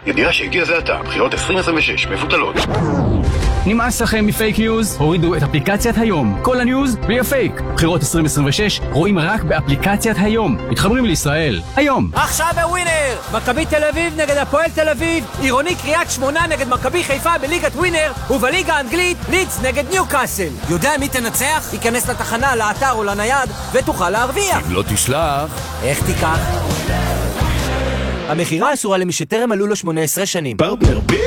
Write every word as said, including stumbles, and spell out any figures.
ידיעה שהגיע זה עתה, בחירות עשרים עשרים ושש מבוטלות. נמאס לכם מפייק ניוז? הורידו את אפליקציית היום. כל הניוז בלי פייק. בחירות עשרים עשרים ושש רואים רק באפליקציית היום. מתחברים לישראל. היום. עכשיו בווינר! מכבי תל אביב נגד הפועל תל אביב, עירוני קריית שמונה נגד מכבי חיפה בליגת ווינר, ובליגה האנגלית לידס נגד ניוקאסל. יודע מי תנצח? ייכנס לתחנה, לאתר או לנייד ותוכל להרוויח. אם לא תשלח... איך תיקח? המחירה אסורה למי שטרם מלאו לו שמונה עשרה שנים. פרטנר ב...